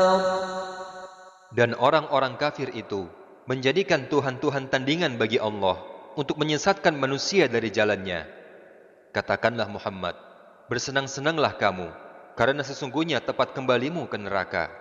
Dan orang-orang kafir itu menjadikan Tuhan-Tuhan tandingan bagi Allah untuk menyesatkan manusia dari jalannya. Katakanlah Muhammad, bersenang-senanglah kamu, karena sesungguhnya tempat kembalimu ke neraka.